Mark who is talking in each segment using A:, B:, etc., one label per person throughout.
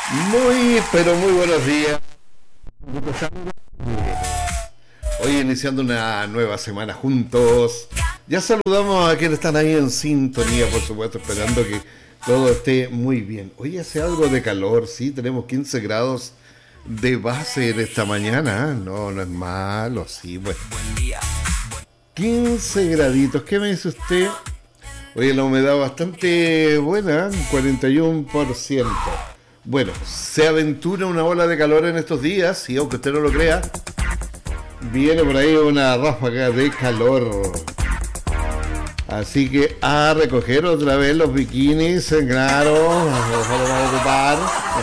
A: Muy, pero muy buenos días. Hoy iniciando una nueva semana juntos. Ya saludamos a quienes están ahí en sintonía, por supuesto, esperando que todo esté muy bien. Hoy hace algo de calor, sí, tenemos 15 grados de base en esta mañana. No, no es malo, sí, bueno. 15 graditos, ¿qué me dice usted? Oye, la humedad bastante buena, 41%. Bueno, se aventura una ola de calor en estos días, y aunque usted no lo crea, viene por ahí una ráfaga de calor. Así que a recoger otra vez los bikinis, claro, los vamos a ocupar.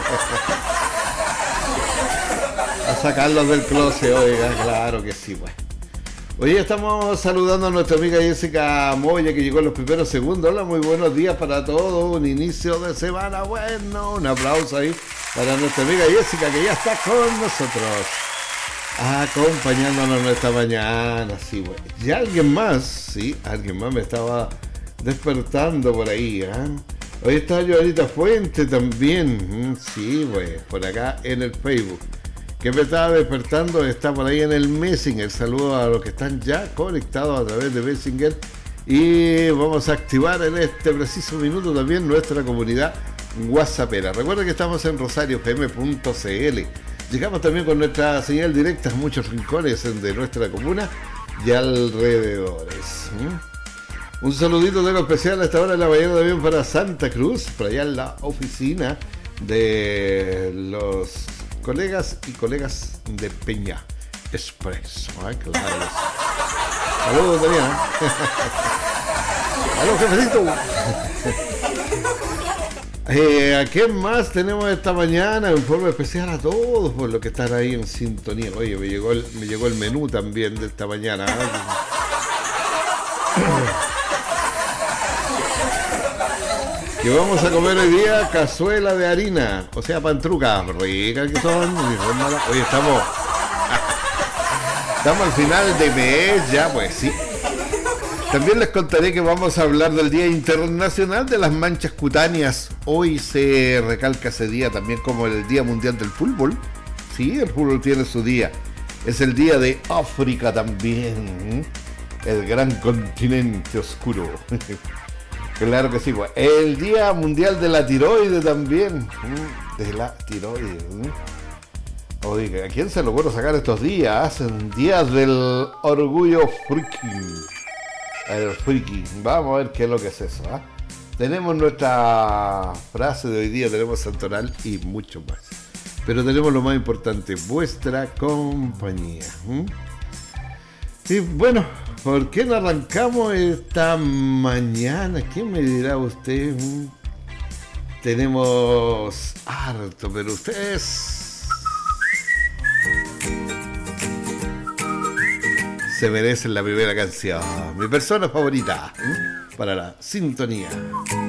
A: A sacarlos del closet, oiga, claro que sí, bueno. Hoy estamos saludando a nuestra amiga Jessica Moya, que llegó en los primeros segundos. Hola, muy buenos días para todos. Un inicio de semana bueno. Un aplauso ahí para nuestra amiga Jessica, que ya está con nosotros, acompañándonos esta mañana. Sí, bueno. Y alguien más, sí, alguien más me estaba despertando por ahí. Hoy está Joanita Fuente también. Sí, bueno, por acá en el Facebook. Que me estaba despertando, está por ahí en el Messenger. Saludos a los que están ya conectados a través de Messenger. Y vamos a activar en este preciso minuto también nuestra comunidad WhatsAppera. Recuerda que estamos en rosariofm.cl. Llegamos también con nuestra señal directa a muchos rincones de nuestra comuna y alrededores. Un saludito de lo especial a esta hora de la mañana también para Santa Cruz, por allá en la oficina de los colegas y colegas de Peña Expreso. Claro. Saludos, Daniela. Aló, jefecito. ¿A quién más tenemos esta mañana? Un informe especial a todos por los que están ahí en sintonía. Oye, me llegó el menú también de esta mañana. Que vamos a comer hoy día cazuela de harina, o sea, pantrucas ricas que son. Hoy estamos al final de mes, ya pues sí. También les contaré que vamos a hablar del Día Internacional de las Manchas Cutáneas. Hoy se recalca ese día también como el Día Mundial del Fútbol. Sí, el fútbol tiene su día. Es el Día de África también, el gran continente oscuro. Claro que sí, pues. El Día Mundial de la Tiroide también. De la tiroide. Oiga, ¿a quién se le ocurre sacar estos días? Hacen días del orgullo friki. El friki. Vamos a ver qué es lo que es eso. Tenemos nuestra frase de hoy día, tenemos santoral y mucho más. Pero tenemos lo más importante, vuestra compañía. Y bueno, ¿por qué no arrancamos esta mañana? ¿Quién me dirá usted? Tenemos harto, pero ustedes se merecen la primera canción. Mi persona favorita para la sintonía.